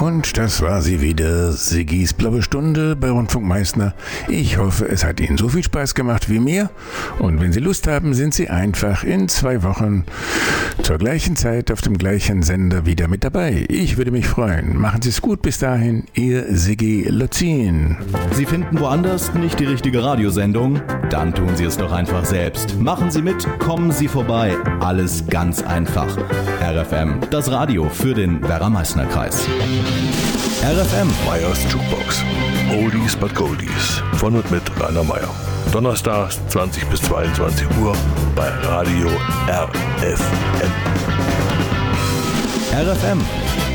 Und das war sie wieder, Siggis blaue Stunde bei Rundfunk Meißner. Ich hoffe, es hat Ihnen so viel Spaß gemacht wie mir. Und wenn Sie Lust haben, sind Sie einfach in 2 Wochen zur gleichen Zeit auf dem gleichen Sender wieder mit dabei. Ich würde mich freuen. Machen Sie es gut bis dahin. Ihr Siggi Lozin. Sie finden woanders nicht die richtige Radiosendung? Dann tun Sie es doch einfach selbst. Machen Sie mit, kommen Sie vorbei. Alles ganz einfach. RFM, das Radio für den Werra-Meißner-Kreis. RFM Meyers Jukebox. Oldies but Goldies. Von und mit Rainer Meyer. Donnerstags 20 bis 22 Uhr bei Radio RFM. RFM,